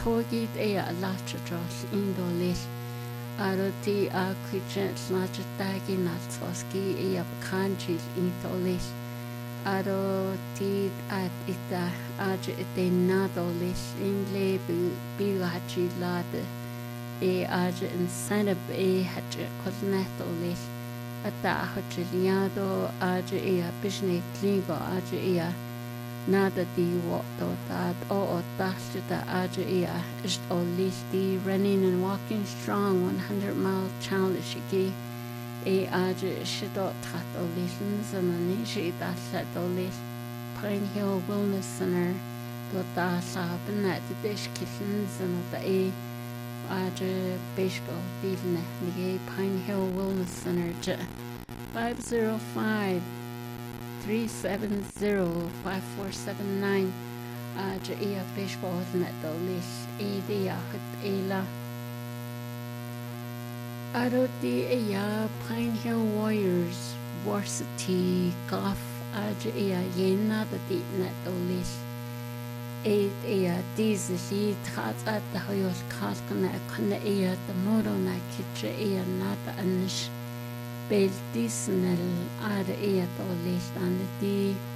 Togit a lachadros indolil. Aroti a kuchen snatchatagi natsoski a kanjil indolil. Aroti at ita aj ite nadolil in lebu bigachi lade. Aj incentive hatch cosnetolil. Ata hachiliado aj a bishne klingo aj a. Nada di wato that o dashlita aja is olisti running and walking strong 100-mile challenge ki aja shidot tat olistens and anishi dashat olist Pine Hill Wellness Center to da saben at the dish kitchens and the aja baseball bilne the Pine Hill Wellness Center 505 370-5479 Jia baseball net the list Edia Ela Aroti Aya Pine Hill Warriors Varsity Golf Jia Yena the deep net the list Aya Dizzy Tats at the Hoyos Kaskana Kana Aya the Modo Nakitcha Aya Nata Anish Beltisnel are to list and the